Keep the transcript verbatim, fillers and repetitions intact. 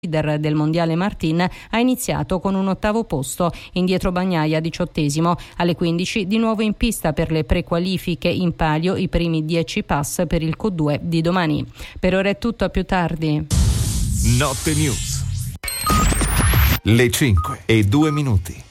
leader del mondiale Martin ha iniziato con un ottavo posto, indietro Bagnaia diciottesimo. Alle quindici di nuovo in pista per le prequalifiche, in palio i primi dieci pass per il Q due di domani. Per ora è tutto, a più tardi. Notte News. Le cinque e due minuti.